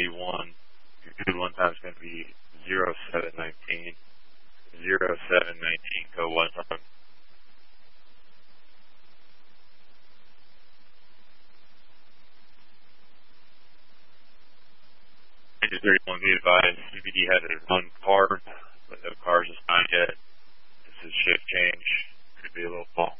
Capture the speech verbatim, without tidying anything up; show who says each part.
Speaker 1: thirty-one. Your good one time is going to be zero seven nineteen. zero seven nineteen, go one time. Ranger thirty-one, be advised, C B D had a one car, but no cars assigned yet. This is shift change. Could be a little fall.